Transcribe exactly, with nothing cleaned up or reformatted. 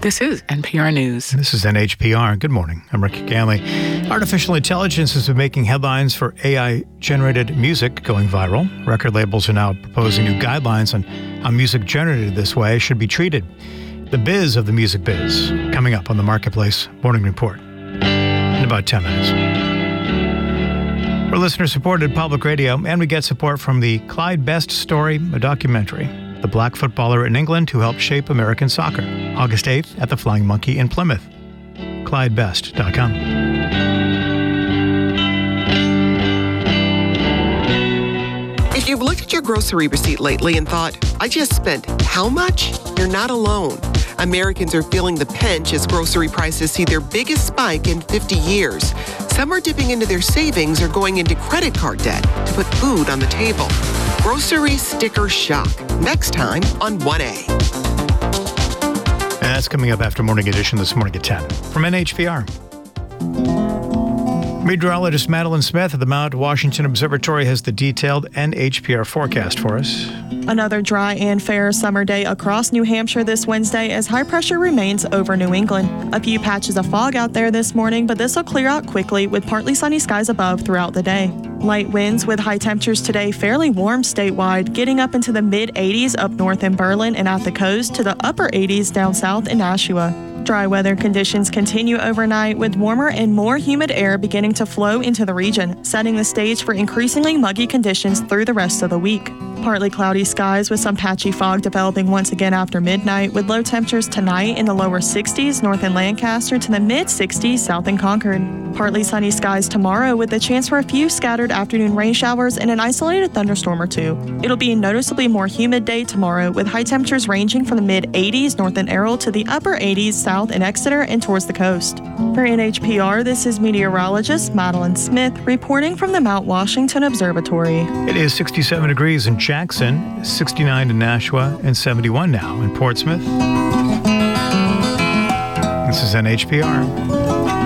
This is N P R News. This is N H P R. Good morning. I'm Ricky Ganley. Artificial intelligence has been making headlines for A I-generated music going viral. Record labels are now proposing new guidelines on how music generated this way should be treated. The biz of the music biz, coming up on the Marketplace Morning Report in about ten minutes. We're listener-supported public radio, and we get support from the Clyde Best Story, a documentary. The black footballer in England who helped shape American soccer. August eighth at the Flying Monkey in Plymouth. Clyde Best dot com. If you've looked at your grocery receipt lately and thought, I just spent how much? You're not alone. Americans are feeling the pinch as grocery prices see their biggest spike in fifty years. Some are dipping into their savings or going into credit card debt to put food on the table. Grocery sticker shock. Next time on one A. And that's coming up after Morning Edition this morning at ten. From N H P R. Meteorologist Madeline Smith at the Mount Washington Observatory has the detailed N H P R forecast for us. Another dry and fair summer day across New Hampshire this Wednesday as high pressure remains over New England. A few patches of fog out there this morning, but this will clear out quickly with partly sunny skies above throughout the day. Light winds with high temperatures today fairly warm statewide, getting up into the mid eighties up north in Berlin and at the coast to the upper eighties down south in Nashua. Dry weather conditions continue overnight with warmer and more humid air beginning to flow into the region, setting the stage for increasingly muggy conditions through the rest of the week. Partly cloudy skies with some patchy fog developing once again after midnight with low temperatures tonight in the lower sixties north in Lancaster to the mid sixties south in Concord. Partly sunny skies tomorrow with the chance for a few scattered afternoon rain showers and an isolated thunderstorm or two. It'll be a noticeably more humid day tomorrow with high temperatures ranging from the mid eighties north in Errol to the upper eighties south in Exeter and towards the coast. For N H P R, this is meteorologist Madeline Smith reporting from the Mount Washington Observatory. It is sixty-seven degrees in Jackson, sixty-nine in Nashua, and seventy-one now in Portsmouth. This is N H P R.